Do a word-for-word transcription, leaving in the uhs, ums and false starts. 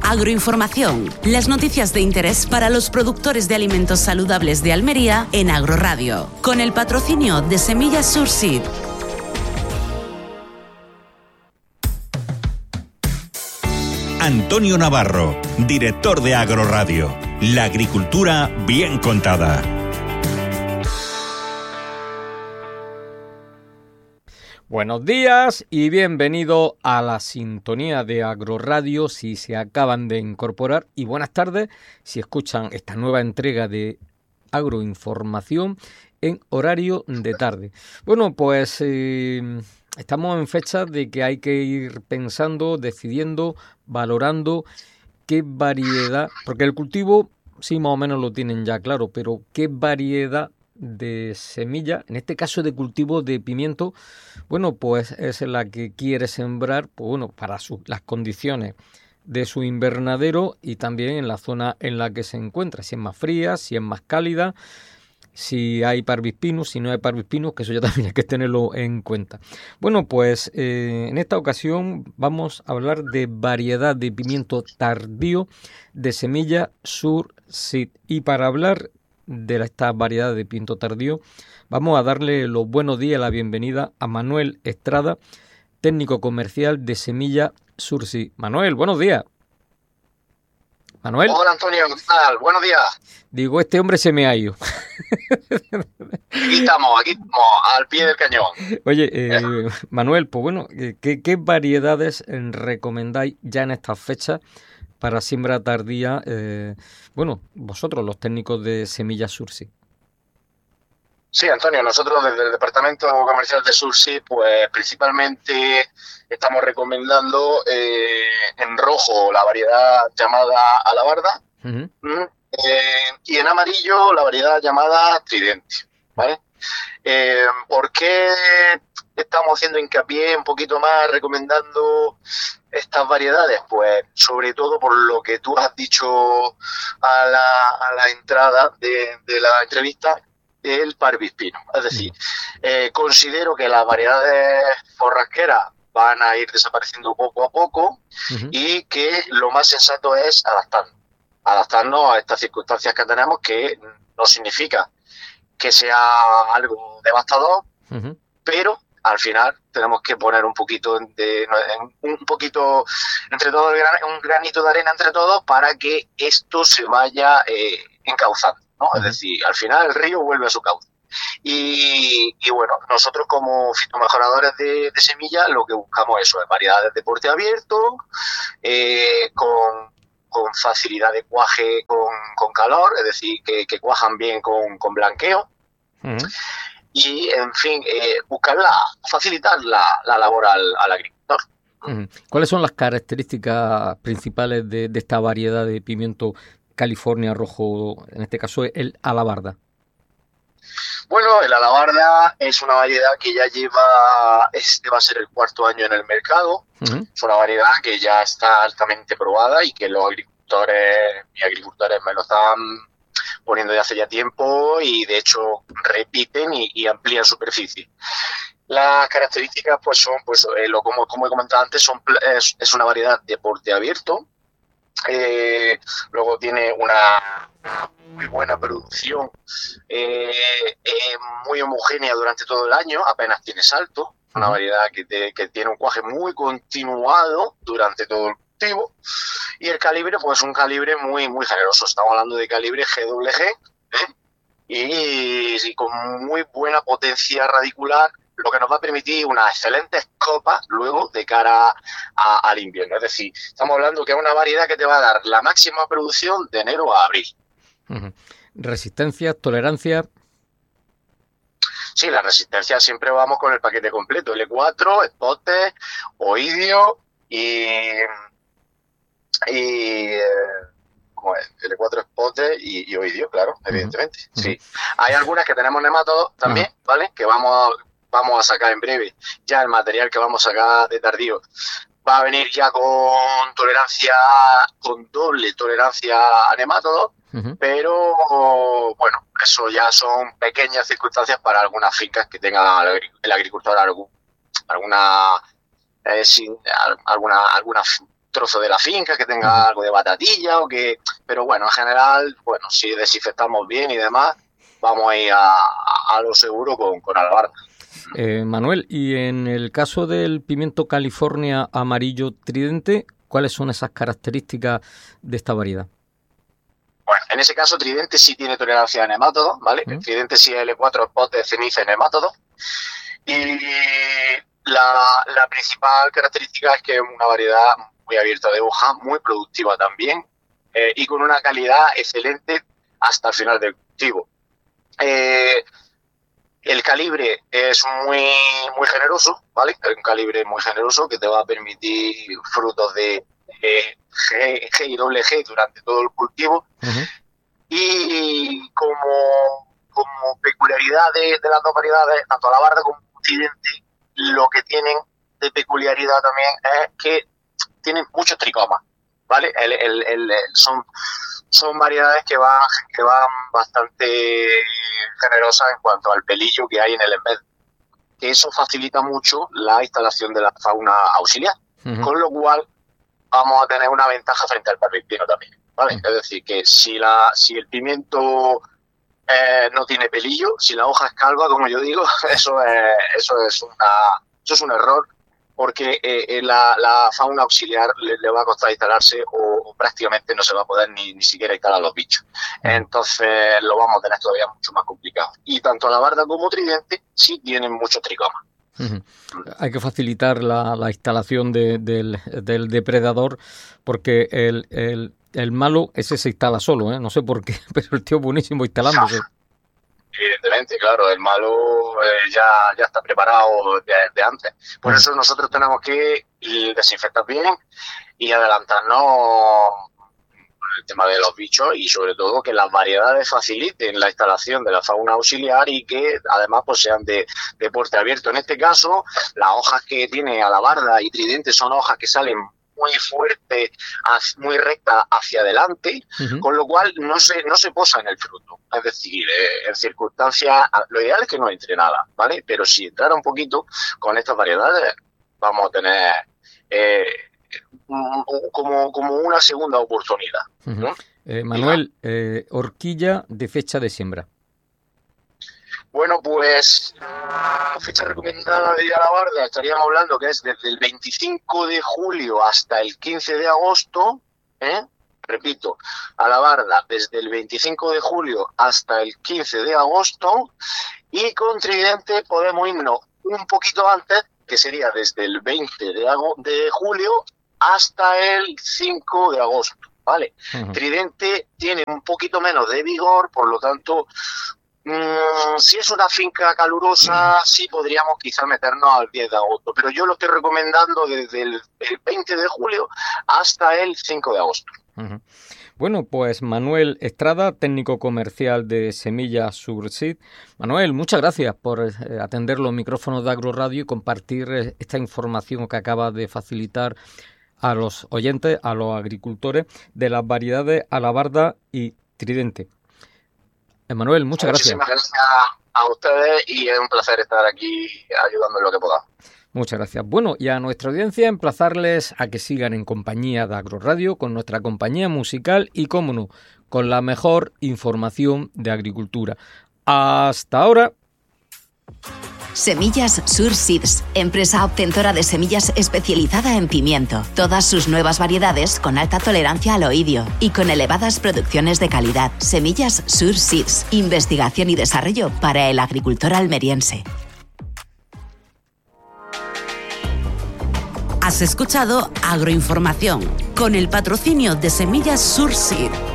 Agroinformación, las noticias de interés para los productores de alimentos saludables de Almería en Agroradio, con el patrocinio de Semillas Surseed. Antonio Navarro, director de Agroradio. La agricultura bien contada. Buenos días y bienvenido a la sintonía de Agroradio si se acaban de incorporar, y buenas tardes si escuchan esta nueva entrega de Agroinformación en horario de tarde. Bueno, pues eh, estamos en fecha de que hay que ir pensando, decidiendo, valorando qué variedad, porque el cultivo sí más o menos lo tienen ya claro, pero qué variedad de semilla, en este caso de cultivo de pimiento, bueno, pues es la que quiere sembrar, pues bueno, para su, las condiciones de su invernadero y también en la zona en la que se encuentra, si es más fría, si es más cálida, si hay parvispinus, si no hay parvispinus, que eso ya también hay que tenerlo en cuenta. Bueno, pues eh, en esta ocasión vamos a hablar de variedad de pimiento tardío de semilla Surseed, y para hablar de esta variedad de pimiento tardío, vamos a darle los buenos días, la bienvenida a Manuel Estrada, técnico comercial de Semilla Surseed. Manuel, buenos días. Manuel. Hola Antonio, ¿qué tal? Buenos días. Digo, este hombre se me ha ido. Aquí estamos, aquí estamos, al pie del cañón. Oye, eh, Manuel, pues bueno, ¿qué, qué variedades recomendáis ya en estas fechas para siembra tardía, eh, bueno, vosotros, los técnicos de Semilla Surseed? Sí, Antonio, nosotros desde el Departamento Comercial de Surseed, pues principalmente estamos recomendando eh, en rojo la variedad llamada Alabarda, uh-huh. eh, y en amarillo la variedad llamada Tridente, ¿vale? Eh, ¿Por qué estamos haciendo hincapié un poquito más recomendando estas variedades? Pues sobre todo por lo que tú has dicho a la, a la entrada de, de la entrevista, el parvispino. Es decir, eh, considero que las variedades forrasqueras van a ir desapareciendo poco a poco, uh-huh. y que lo más sensato es adaptarnos, adaptarnos a estas circunstancias que tenemos, que no significa que sea algo devastador, uh-huh. pero al final tenemos que poner un poquito de, un poquito entre todos, un granito de arena entre todos para que esto se vaya eh, encauzando, ¿no? Uh-huh. Es decir, al final el río vuelve a su cauce. Y, y bueno, nosotros como fitomejoradores de, de semillas lo que buscamos eso es variedades de porte abierto, eh, con con facilidad de cuaje con, con calor, es decir, que, que cuajan bien con, con blanqueo. Uh-huh. Y, en fin, eh, buscar la, facilitar la, la labor al, al agricultor. Uh-huh. ¿Cuáles son las características principales de, de esta variedad de pimiento California rojo, en este caso el Alabarda? Bueno, el Alabarda es una variedad que ya lleva, este va a ser el cuarto año en el mercado. Uh-huh. Es una variedad que ya está altamente probada y que los agricultores y agricultores me lo están poniendo de hace ya tiempo, y de hecho repiten y, y amplían superficie. Las características pues son, pues eh, lo como, como he comentado antes, son es, es una variedad de porte abierto. Eh, luego tiene una muy buena producción, eh, eh, muy homogénea durante todo el año, apenas tiene salto, una uh-huh. variedad que, te, que tiene un cuaje muy continuado durante todo el cultivo, y el calibre pues es un calibre muy muy generoso, estamos hablando de calibre G W G, ¿eh? y, y con muy buena potencia radicular, lo que nos va a permitir unas excelentes copas luego de cara a, al invierno. Es decir, estamos hablando que es una variedad que te va a dar la máxima producción de enero a abril. Uh-huh. Resistencia, tolerancia. Sí, la resistencia siempre vamos con el paquete completo, L cuatro, espote, oidio y... y ¿cómo es? L cuatro, espote y, y oidio, claro, uh-huh. evidentemente. Uh-huh. Sí. Hay algunas que tenemos nematodos también, uh-huh. ¿vale? Que vamos a... vamos a sacar en breve. Ya el material que vamos a sacar de tardío va a venir ya con tolerancia, con doble tolerancia a nematodos, uh-huh. pero bueno, eso ya son pequeñas circunstancias para algunas fincas que tenga el agricultor algún, alguna, eh, sin, alguna alguna trozo de la finca, que tenga algo de batatilla, o que, pero bueno, en general, bueno, si desinfectamos bien y demás, vamos a ir a, a lo seguro con, con alabarda. Eh, Manuel, y en el caso del pimiento California amarillo tridente, ¿cuáles son esas características de esta variedad? Bueno, en ese caso Tridente sí tiene tolerancia a nemátodos, ¿vale? ¿Mm? Tridente sí es L cuatro spot de ceniza y nemátodos. Y la, la principal característica es que es una variedad muy abierta de hoja, muy productiva también, eh, y con una calidad excelente hasta el final del cultivo. Eh, el calibre es muy, muy generoso, ¿vale? Es un calibre muy generoso que te va a permitir frutos de eh, G, G y doble G durante todo el cultivo. Uh-huh. Y como, como peculiaridad de, de las dos variedades, tanto alabarda como Tridente, lo que tienen de peculiaridad también es que tienen muchos tricomas, ¿vale? El, el, el, el, son, son variedades que van, que van bastante generosas en cuanto al pelillo que hay en el embed, que eso facilita mucho la instalación de la fauna auxiliar, uh-huh. Con lo cual vamos a tener una ventaja frente al pepino también, ¿vale? Uh-huh. Es decir, que si la si el pimiento eh, no tiene pelillo, si la hoja es calva, como yo digo, eso es eso es una eso es un error, porque eh, la, la fauna auxiliar le, le va a costar instalarse o, o prácticamente no se va a poder ni, ni siquiera instalar los bichos. Entonces lo vamos a tener todavía mucho más complicado. Y tanto alabarda como Tridente sí tienen muchos tricomas. Uh-huh. Hay que facilitar la, la instalación de, del, del depredador, porque el, el, el malo ese se instala solo, ¿eh? No sé por qué, pero el tío es buenísimo instalándose. Evidentemente, claro, el malo eh, ya, ya está preparado de, de antes. Por uh-huh. eso nosotros tenemos que desinfectar bien y adelantarnos el tema de los bichos, y sobre todo que las variedades faciliten la instalación de la fauna auxiliar y que además pues sean de, de porte abierto. En este caso, las hojas que tiene alabarda y Tridente son hojas que salen muy fuerte, muy recta hacia adelante, uh-huh. Con lo cual no se no se posa en el fruto. Es decir, eh, en circunstancias, lo ideal es que no entre nada, ¿vale? Pero si entrara un poquito con estas variedades, vamos a tener eh, como, como una segunda oportunidad, ¿no? Uh-huh. eh, Manuel, eh, horquilla de fecha de siembra. Bueno, pues la fecha recomendada de alabarda estaríamos hablando que es desde el veinticinco de julio hasta el quince de agosto, ¿eh? Repito, alabarda desde el veinticinco de julio hasta el quince de agosto, y con Tridente podemos irnos un poquito antes, que sería desde el veinte de, ago- de julio hasta el cinco de agosto, ¿vale? Uh-huh. Tridente tiene un poquito menos de vigor, por lo tanto, mmm, si es una finca calurosa, uh-huh. sí podríamos quizás meternos al diez de agosto, pero yo lo estoy recomendando desde el, el veinte de julio hasta el cinco de agosto. Uh-huh. Bueno, pues Manuel Estrada, técnico comercial de Semillas Surseed. Manuel, muchas gracias por eh, atender los micrófonos de Agroradio y compartir eh, esta información que acaba de facilitar a los oyentes, a los agricultores, de las variedades alabarda y Tridente. Manuel, muchas Muchísimas gracias. gracias a ustedes y es un placer estar aquí ayudando en lo que podamos. Muchas gracias. Bueno, y a nuestra audiencia emplazarles a que sigan en compañía de Agroradio con nuestra compañía musical y, cómo no, con la mejor información de agricultura. Hasta ahora. Semillas Surseeds, empresa obtentora de semillas especializada en pimiento. Todas sus nuevas variedades con alta tolerancia al oidio y con elevadas producciones de calidad. Semillas Surseeds, investigación y desarrollo para el agricultor almeriense. Has escuchado Agroinformación con el patrocinio de Semillas Surseed.